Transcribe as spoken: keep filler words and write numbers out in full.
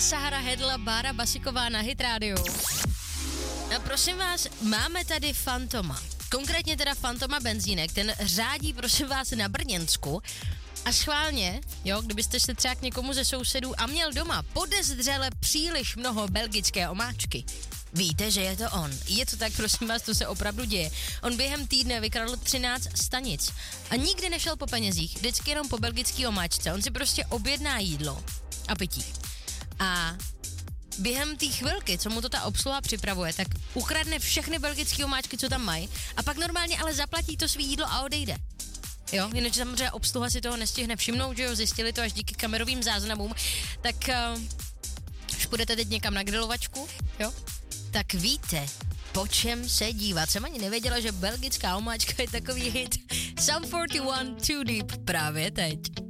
Sahara Hedla, Bára Basiková na Hit Radio. No prosím vás, máme tady Fantoma. Konkrétně teda Fantoma benzínek, ten řádí prosím vás na Brněnsku a schválně, jo, kdybyste se třeba k někomu ze sousedů a měl doma podezřele příliš mnoho belgické omáčky, víte, že je to on. Je to tak, prosím vás, to se opravdu děje. On během týdne vykradl třináct stanic a nikdy nešel po penězích, vždycky jenom po belgický omáčce. On si prostě objedná jídlo a pití. A během té chvilky, co mu to ta obsluha připravuje, tak ukradne všechny belgické omáčky, co tam mají a pak normálně ale zaplatí to svý jídlo a odejde. Jo, jinak samozřejmě obsluha si toho nestihne všimnout, že jo, zjistili to až díky kamerovým záznamům, tak uh, už půjdete teď někam na grilovačku, jo, tak víte, po čem se dívat. Jsem ani nevěděla, že belgická omáčka je takový hit. Sum forty one, Too Deep právě teď.